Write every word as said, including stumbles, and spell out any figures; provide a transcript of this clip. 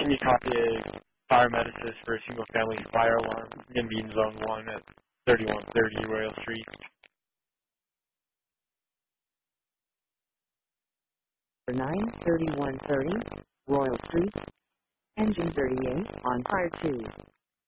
Can you copy a fire med assist for a single-family fire alarm in being zone one at thirty-one thirty Royal Street? nine thirty-one thirty Royal Street. Engine thirty-eight on fire two.